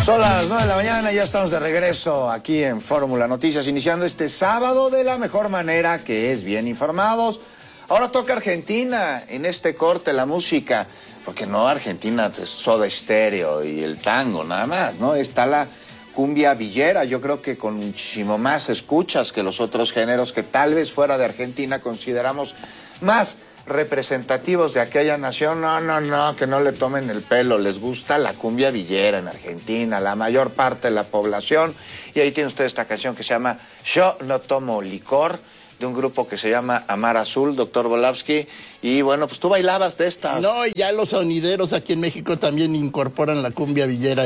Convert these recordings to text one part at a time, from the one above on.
Son las 9 de la mañana y ya estamos de regreso aquí en Fórmula Noticias, iniciando este sábado de la mejor manera, que es bien informados. Ahora toca Argentina en este corte, la música, porque no Argentina es Soda Stereo y el tango nada más, ¿no? Está la cumbia villera, yo creo que con muchísimo más escuchas que los otros géneros que tal vez fuera de Argentina consideramos más representativos de aquella nación. No, que no le tomen el pelo, les gusta la cumbia villera en Argentina, la mayor parte de la población, y ahí tiene usted esta canción que se llama Yo no tomo licor, de un grupo que se llama Amar Azul, doctor Volavsky, y bueno, pues tú bailabas de estas. No, y ya los sonideros aquí en México también incorporan la cumbia villera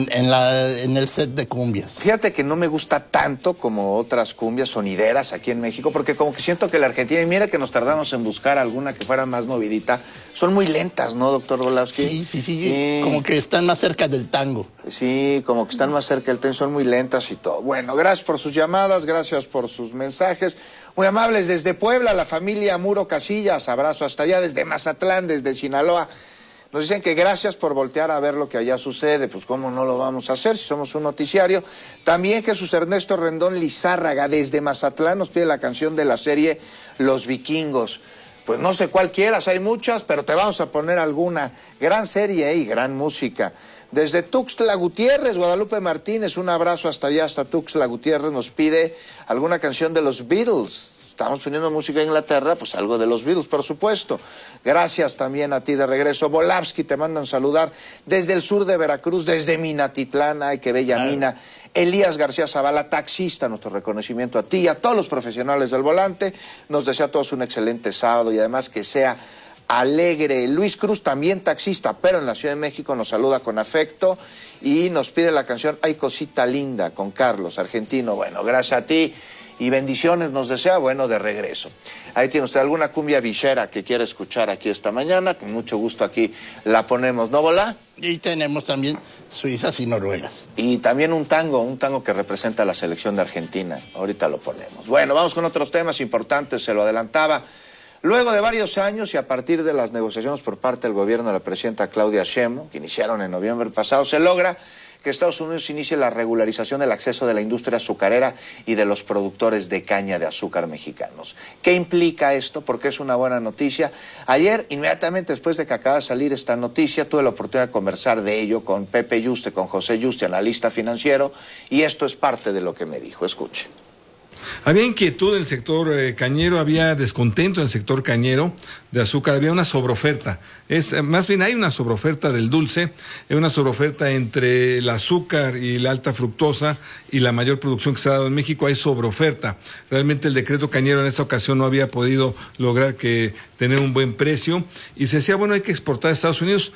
en el set de cumbias. Fíjate que no me gusta tanto como otras cumbias sonideras aquí en México, porque como que siento que la Argentina, y mira que nos tardamos en buscar alguna que fuera más movidita, son muy lentas, ¿no, doctor Volavsky? Sí, como que están más cerca del tango. Sí, como que están más cerca del tango, son muy lentas y todo. Bueno, gracias por sus llamadas, gracias por sus mensajes. Muy amables desde Puebla, la familia Muro Casillas, abrazo hasta allá, desde Mazatlán, desde Sinaloa. Nos dicen que gracias por voltear a ver lo que allá sucede, pues cómo no lo vamos a hacer si somos un noticiario. También Jesús Ernesto Rendón Lizárraga, desde Mazatlán, nos pide la canción de la serie Los Vikingos. Pues no sé cuál quieras, hay muchas, pero te vamos a poner alguna. Gran serie y gran música. Desde Tuxtla Gutiérrez, Guadalupe Martínez, un abrazo hasta allá, hasta Tuxtla Gutiérrez, nos pide alguna canción de los Beatles. Estamos poniendo música de Inglaterra, pues algo de los Beatles, por supuesto. Gracias también a ti de regreso. Volavsky, te mandan saludar desde el sur de Veracruz, desde Minatitlán, ay, qué bella mina. Elías García Zavala, taxista, nuestro reconocimiento a ti y a todos los profesionales del volante. Nos desea a todos un excelente sábado y además que sea alegre. Luis Cruz, también taxista, pero en la Ciudad de México, nos saluda con afecto y nos pide la canción Ay Cosita Linda con Carlos, argentino. Bueno, gracias a ti y bendiciones nos desea, bueno, de regreso. Ahí tiene usted alguna cumbia villera que quiere escuchar aquí esta mañana, con mucho gusto aquí la ponemos, ¿no, Volá? Y tenemos también suizas y noruegas. Y también un tango que representa a la selección de Argentina, ahorita lo ponemos. Bueno, vamos con otros temas importantes, se lo adelantaba. Luego de varios años y a partir de las negociaciones por parte del gobierno de la presidenta Claudia Sheinbaum, que iniciaron en noviembre pasado, se logra que Estados Unidos inicie la regularización del acceso de la industria azucarera y de los productores de caña de azúcar mexicanos. ¿Qué implica esto? Porque es una buena noticia. Ayer, inmediatamente después de que acaba de salir esta noticia, tuve la oportunidad de conversar de ello con Pepe Yuste, con José Yuste, analista financiero, y esto es parte de lo que me dijo. Escuche. Había inquietud en el sector cañero, había descontento en el sector cañero de azúcar, había una sobreoferta. Más bien hay una sobreoferta del dulce, hay una sobreoferta entre el azúcar y la alta fructosa y la mayor producción que se ha dado en México, hay sobreoferta. Realmente el decreto cañero en esta ocasión no había podido lograr tener un buen precio y se decía, bueno, hay que exportar a Estados Unidos.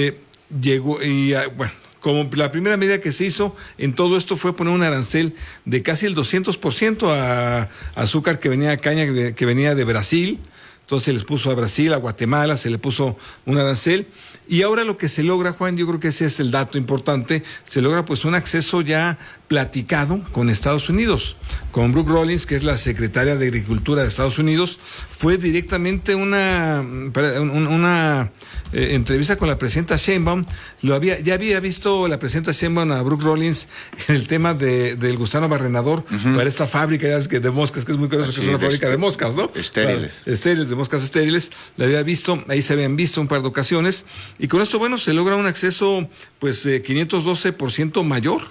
Llegó y bueno, como la primera medida que se hizo en todo esto fue poner un arancel de casi el 200% a azúcar que venía a caña, que venía de Brasil. Entonces se les puso a Brasil, a Guatemala, se le puso un arancel. Y ahora lo que se logra, Juan, yo creo que ese es el dato importante, se logra pues un acceso ya platicado con Estados Unidos. Con Brooke Rollins, que es la secretaria de Agricultura de Estados Unidos, fue directamente una entrevista con la presidenta Sheinbaum. Ya había visto la presidenta Sheinbaum a Brooke Rollins en el tema del gusano barrenador para esta fábrica de moscas, que es muy curioso, que es una fábrica de moscas, ¿no? Estériles. Estériles, de moscas estériles. La había visto, ahí se habían visto un par de ocasiones. Y con esto, bueno, se logra un acceso, pues, 512% mayor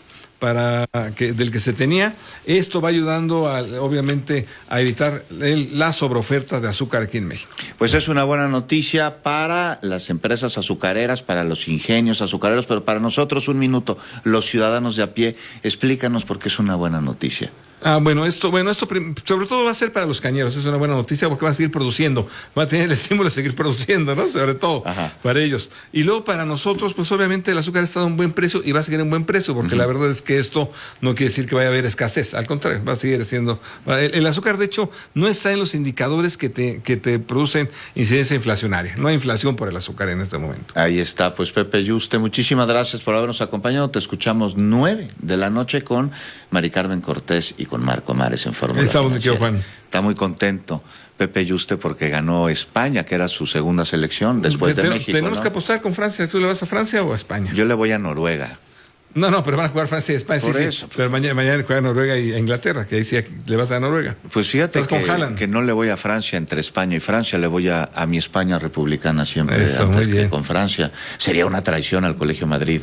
del que se tenía. Esto va ayudando obviamente a evitar la sobreoferta de azúcar aquí en México. Pues es una buena noticia para las empresas azucareras, para los ingenios azucareros, pero para nosotros, un minuto, los ciudadanos de a pie, explícanos por qué es una buena noticia. Bueno, esto sobre todo va a ser para los cañeros, es una buena noticia porque van a seguir produciendo, van a tener el estímulo de seguir produciendo, ¿no? Sobre todo para ellos. Y luego para nosotros, pues obviamente el azúcar ha estado a un buen precio y va a seguir a un buen precio, porque la verdad es que esto no quiere decir que vaya a haber escasez, al contrario, va a seguir siendo. El azúcar, de hecho, no está en los indicadores que te producen incidencia inflacionaria, no hay inflación por el azúcar en este momento. Ahí está, pues Pepe Yuste, muchísimas gracias por habernos acompañado, te escuchamos 9 de la noche con Mari Carmen Cortés y con Marco Mares en Fórmula Financiera. Juan. Está muy contento Pepe Yuste porque ganó España, que era su segunda selección después de México. Tenemos que apostar con Francia. ¿Tú le vas a Francia o a España? Yo le voy a Noruega. No, pero van a jugar Francia y España, Por sí, eso. sí. Pero mañana juega Noruega y Inglaterra, que ahí sí le vas a Noruega. Pues fíjate Estás con Haaland. que no le voy a Francia entre España y Francia, le voy a mi España republicana siempre Eso, antes muy bien. que con Francia. Sería una traición al Colegio Madrid.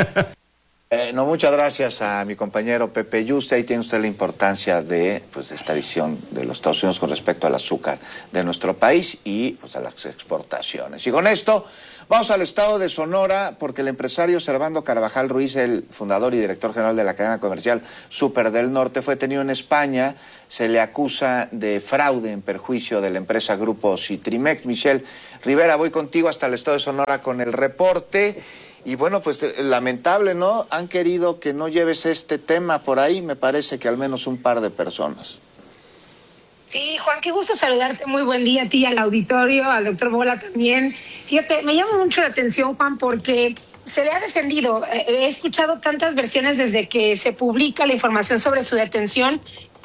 No, muchas gracias a mi compañero Pepe Yuste. Ahí tiene usted la importancia de esta edición de los Estados Unidos con respecto al azúcar de nuestro país y pues a las exportaciones. Y con esto vamos al estado de Sonora, porque el empresario Servando Carvajal Ruiz, el fundador y director general de la cadena comercial Súper del Norte, fue detenido en España. Se le acusa de fraude en perjuicio de la empresa Grupo Citrimex. Michelle Rivera, voy contigo hasta el estado de Sonora con el reporte. Y bueno, pues lamentable, ¿no? Han querido que no lleves este tema por ahí, me parece que al menos un par de personas. Sí, Juan, qué gusto saludarte. Muy buen día a ti, al auditorio, al doctor Bola también. Fíjate, me llama mucho la atención, Juan, porque se le ha defendido. He escuchado tantas versiones desde que se publica la información sobre su detención.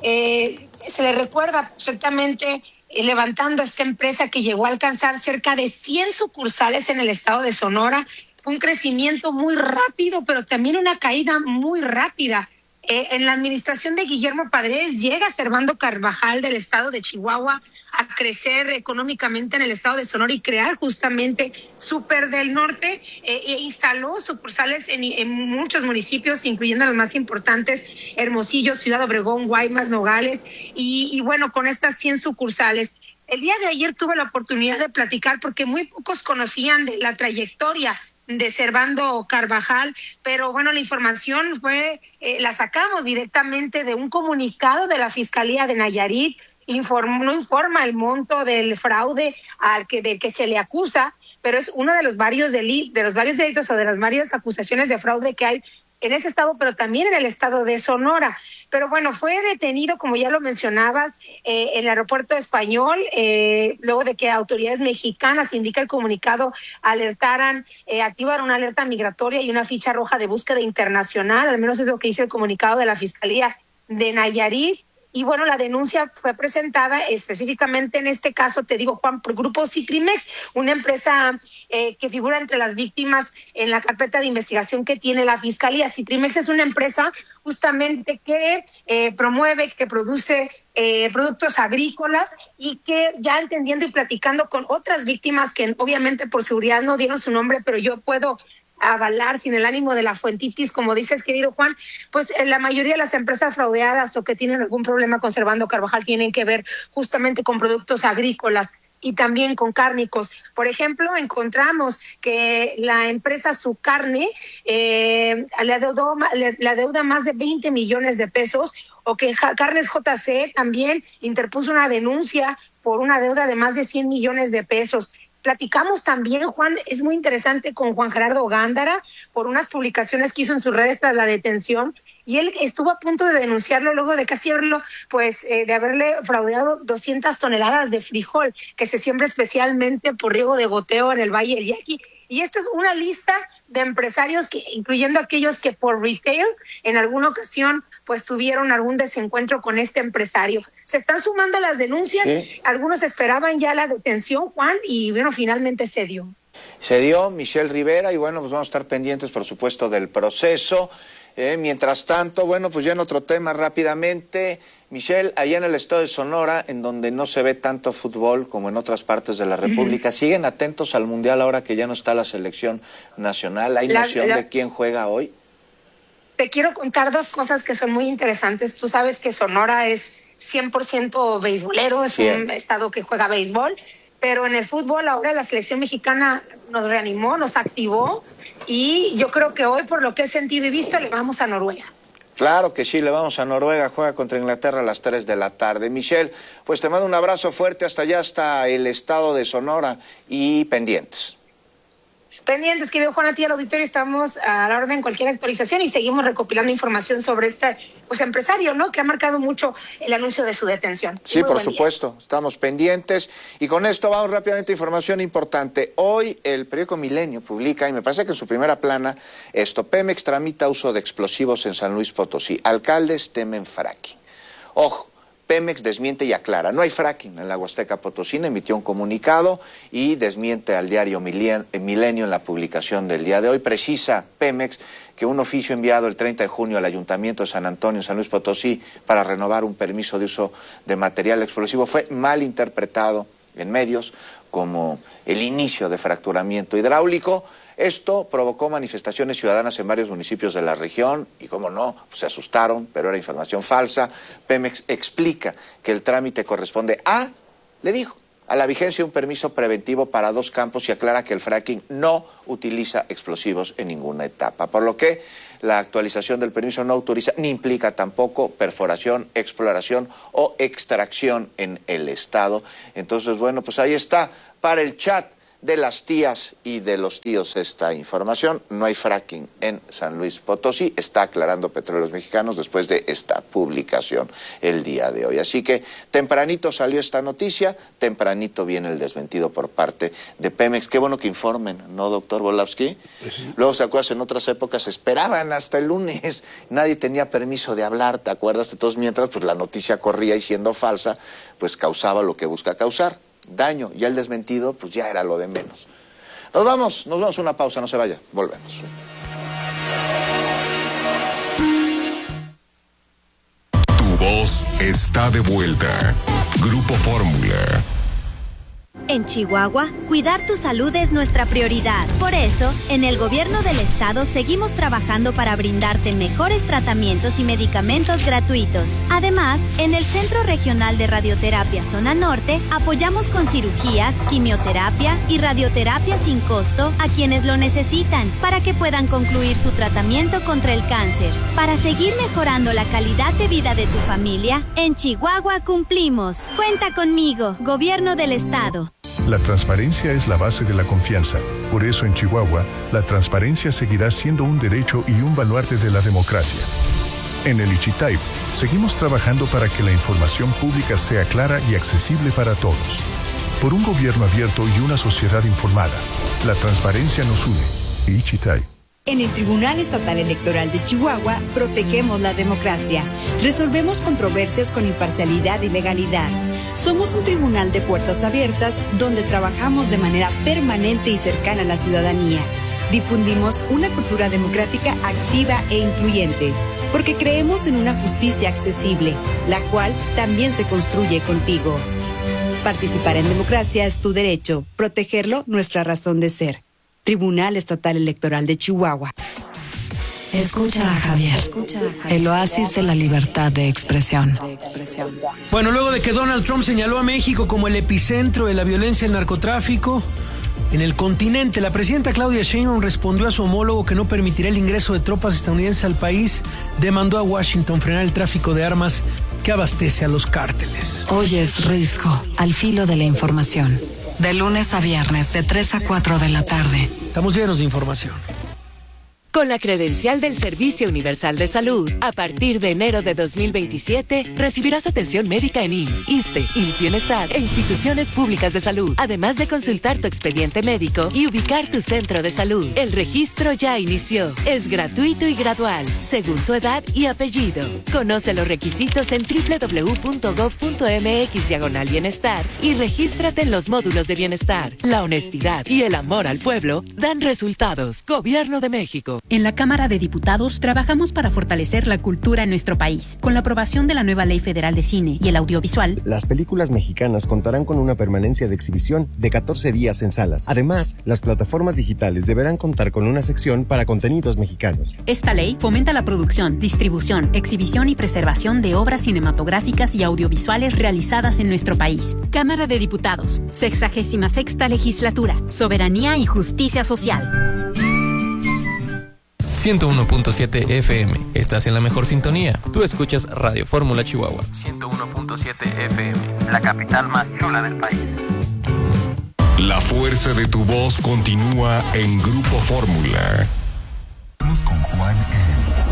Se le recuerda perfectamente levantando esta empresa que llegó a alcanzar cerca de 100 sucursales en el estado de Sonora. Un crecimiento muy rápido, pero también una caída muy rápida. En la administración de Guillermo Padres llega Servando Carvajal del estado de Chihuahua a crecer económicamente en el estado de Sonora y crear justamente Súper del Norte. E instaló sucursales en muchos municipios, incluyendo los más importantes: Hermosillo, Ciudad Obregón, Guaymas, Nogales. Y bueno, con estas 100 sucursales. El día de ayer tuve la oportunidad de platicar porque muy pocos conocían de la trayectoria de Servando Carvajal, pero bueno, la información la sacamos directamente de un comunicado de la Fiscalía de Nayarit. No informa el monto del fraude del que se le acusa, pero es uno de los varios delitos o de las varias acusaciones de fraude que hay en ese estado, pero también en el estado de Sonora. Pero bueno, fue detenido, como ya lo mencionabas, en el aeropuerto español, luego de que autoridades mexicanas, indica el comunicado, activaron una alerta migratoria y una ficha roja de búsqueda internacional. Al menos es lo que dice el comunicado de la Fiscalía de Nayarit. Y bueno, la denuncia fue presentada específicamente en este caso, te digo, Juan, por Grupo Citrimex, una empresa que figura entre las víctimas en la carpeta de investigación que tiene la Fiscalía. Citrimex es una empresa justamente que promueve, que produce productos agrícolas y que, ya entendiendo y platicando con otras víctimas que obviamente por seguridad no dieron su nombre, pero yo puedo avalar sin el ánimo de la fuentitis, como dices, querido Juan, pues la mayoría de las empresas fraudeadas o que tienen algún problema con Servando Carvajal tienen que ver justamente con productos agrícolas y también con cárnicos. Por ejemplo, encontramos que la empresa Su Carne le adeuda más de 20 millones de pesos, o que Carnes JC también interpuso una denuncia por una deuda de más de 100 millones de pesos. Platicamos también, Juan, es muy interesante, con Juan Gerardo Gándara por unas publicaciones que hizo en sus redes tras la detención, y él estuvo a punto de denunciarlo luego de casi de haberle fraudeado 200 toneladas de frijol que se siembra especialmente por riego de goteo en el Valle del Yaqui. Y esto es una lista de empresarios incluyendo aquellos que por retail en alguna ocasión pues tuvieron algún desencuentro con este empresario. Se están sumando las denuncias, sí. Algunos esperaban ya la detención, Juan, y bueno, finalmente se dio. Se dio, Michelle Rivera, y bueno, pues vamos a estar pendientes, por supuesto, del proceso. Mientras tanto, bueno, pues ya en otro tema rápidamente, Michelle, allá en el estado de Sonora, en donde no se ve tanto fútbol como en otras partes de la República, ¿siguen atentos al Mundial ahora que ya no está la selección nacional? ¿Hay noción de quién juega hoy? Te quiero contar dos cosas que son muy interesantes. Tú sabes que Sonora es 100% beisbolero, es un estado que juega béisbol, pero en el fútbol ahora la selección mexicana nos reanimó, nos activó, y yo creo que hoy, por lo que he sentido y visto, le vamos a Noruega. Claro que sí, le vamos a Noruega, juega contra Inglaterra a las 3 de la tarde. Michelle, pues te mando un abrazo fuerte hasta allá, hasta el estado de Sonora, y pendientes. Pendientes, querido Juan, a ti al auditorio, estamos a la orden de cualquier actualización y seguimos recopilando información sobre este empresario, ¿no?, que ha marcado mucho el anuncio de su detención. Sí, por supuesto, estamos pendientes. Y con esto vamos rápidamente a información importante. Hoy el periódico Milenio publica, y me parece que en su primera plana, Pemex tramita uso de explosivos en San Luis Potosí. Alcaldes temen fracking. Ojo, Pemex desmiente y aclara. No hay fracking en la Huasteca Potosina, emitió un comunicado y desmiente al diario Milenio en la publicación del día de hoy. Precisa Pemex que un oficio enviado el 30 de junio al Ayuntamiento de San Antonio, en San Luis Potosí, para renovar un permiso de uso de material explosivo fue mal interpretado en medios como el inicio de fracturamiento hidráulico. Esto provocó manifestaciones ciudadanas en varios municipios de la región y, como no, pues se asustaron, pero era información falsa. Pemex explica que el trámite corresponde a la vigencia de un permiso preventivo para 2 campos y aclara que el fracking no utiliza explosivos en ninguna etapa, por lo que la actualización del permiso no autoriza ni implica tampoco perforación, exploración o extracción en el estado. Entonces, bueno, pues ahí está para el chat de las tías y de los tíos esta información. No hay fracking en San Luis Potosí, está aclarando Petróleos Mexicanos después de esta publicación el día de hoy. Así que tempranito salió esta noticia, tempranito viene el desmentido por parte de Pemex. Qué bueno que informen, ¿no, doctor Volavsky? Pues sí. Luego, ¿se acuerdas? En otras épocas esperaban hasta el lunes, nadie tenía permiso de hablar, ¿te acuerdas? Entonces, mientras pues la noticia corría y siendo falsa, pues causaba lo que busca causar, daño. Ya el desmentido, pues ya era lo de menos. Nos vamos a una pausa, no se vaya, volvemos. Tu voz está de vuelta. Grupo Fórmula. En Chihuahua, cuidar tu salud es nuestra prioridad. Por eso, en el gobierno del estado seguimos trabajando para brindarte mejores tratamientos y medicamentos gratuitos. Además, en el Centro Regional de Radioterapia Zona Norte, apoyamos con cirugías, quimioterapia y radioterapia sin costo a quienes lo necesitan para que puedan concluir su tratamiento contra el cáncer. Para seguir mejorando la calidad de vida de tu familia, en Chihuahua cumplimos. Cuenta conmigo, Gobierno del Estado. La transparencia es la base de la confianza. Por eso en Chihuahua, la transparencia seguirá siendo un derecho y un baluarte de la democracia. En el Ichitaip, seguimos trabajando para que la información pública sea clara y accesible para todos. Por un gobierno abierto y una sociedad informada, la transparencia nos une. Ichitaip. En el Tribunal Estatal Electoral de Chihuahua, protegemos la democracia. Resolvemos controversias con imparcialidad y legalidad. Somos un tribunal de puertas abiertas donde trabajamos de manera permanente y cercana a la ciudadanía. Difundimos una cultura democrática activa e incluyente, porque creemos en una justicia accesible, la cual también se construye contigo. Participar en democracia es tu derecho, protegerlo nuestra razón de ser. Tribunal Estatal Electoral de Chihuahua. Escucha a Javier, el oasis de la libertad de expresión. Bueno, luego de que Donald Trump señaló a México como el epicentro de la violencia y el narcotráfico en el continente, la presidenta Claudia Sheinbaum respondió a su homólogo que no permitirá el ingreso de tropas estadounidenses al país. Demandó a Washington frenar el tráfico de armas que abastece a los cárteles. Oyes Risco, al filo de la información. De lunes a viernes, de 3 a 4 de la tarde. Estamos llenos de información. Con la credencial del Servicio Universal de Salud, a partir de enero de 2027, recibirás atención médica en IMSS, ISSSTE, IMSS Bienestar e instituciones públicas de salud, además de consultar tu expediente médico y ubicar tu centro de salud. El registro ya inició. Es gratuito y gradual, según tu edad y apellido. Conoce los requisitos en www.gov.mx/bienestar y regístrate en los módulos de bienestar. La honestidad y el amor al pueblo dan resultados. Gobierno de México. En la Cámara de Diputados trabajamos para fortalecer la cultura en nuestro país. Con la aprobación de la nueva Ley Federal de Cine y el audiovisual, las películas mexicanas contarán con una permanencia de exhibición de 14 días en salas. Además, las plataformas digitales deberán contar con una sección para contenidos mexicanos. Esta ley fomenta la producción, distribución, exhibición y preservación de obras cinematográficas y audiovisuales realizadas en nuestro país. Cámara de Diputados, 66ª Legislatura, Soberanía y Justicia Social. 101.7 FM. Estás en la mejor sintonía. Tú escuchas Radio Fórmula Chihuahua. 101.7 FM. La capital más chula del país. La fuerza de tu voz continúa en Grupo Fórmula. Vamos con Juan en